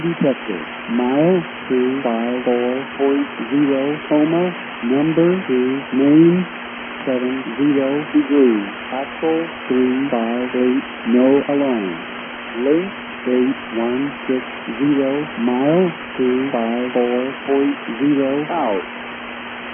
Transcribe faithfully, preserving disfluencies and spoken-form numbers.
detected. Mile two five four point zero, coma, number two, name seven zero degrees, axle three five eight, no alarm. Length eight one six zero, mile two five four point zero, out.